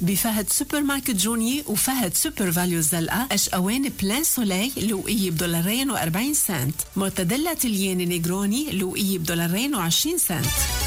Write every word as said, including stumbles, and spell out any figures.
بفهد سوبر ماركت جوني وفهد سوبر فاليو الزلقة. أشقوان بلان سولاي لوقية بدولارين وأربعين سنت. مرتدلة تليين نيجروني لوقية بدولارين وعشرين سنت.